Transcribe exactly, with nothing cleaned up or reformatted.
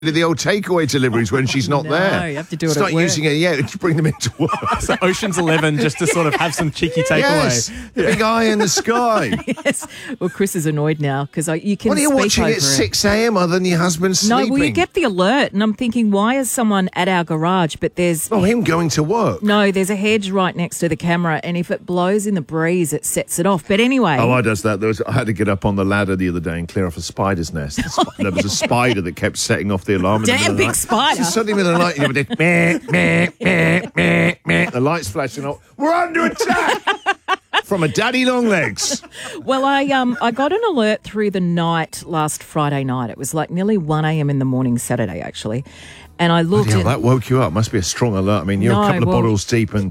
the old takeaway deliveries when she's not No, there. you have to do it at Start work. using it, yeah, to bring them into work. So Ocean's Eleven, just to sort of have some cheeky takeaway. Yes, the big eye in the sky. Yes. Well, Chris is annoyed now because you can What are you speak watching over at it. six a.m. other than your husband sleeping? No, well, you get the alert, and I'm thinking, why is someone at our garage? But there's Oh, him going to work. no, there's a hedge right next to the camera, and if it blows in the breeze, it sets it off. But anyway, Oh, I does that. There was, I had to get up on the ladder the other day and clear off a spider's nest. The sp- there was a spider that kept setting off the alarm. In the Damn middle of the big night. spider. Just suddenly in the night, you know, with meh, meh, meh, meh, meh. The lights flashing off. We're under attack from a daddy long legs. well, I um I got an alert through the night last Friday night. It was like nearly one a.m. in the morning Saturday, actually, and I looked. Yeah, and that woke you up. Must be a strong alert. I mean, you're No, a couple of well- bottles deep and